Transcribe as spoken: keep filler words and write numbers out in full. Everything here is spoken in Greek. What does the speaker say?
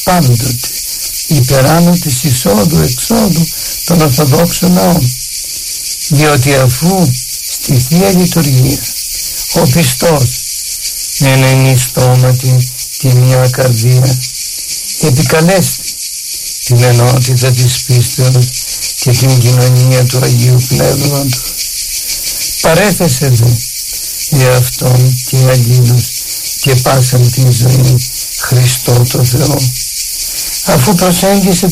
πάντοτε υπεράνω της εισόδου-εξόδου των Ορθοδόξων ναών, διότι αφού στη Θεία Λειτουργία ο πιστός με ένα ενιστόματι τη μία καρδία επικαλέστη την ενότητα της πίστεως και την κοινωνία του Αγίου Πνεύματος, παρέθεσε δε για αυτόν και αλλήλους και πάσαν την ζωή Χριστό το Θεό, αφού προσέγγισε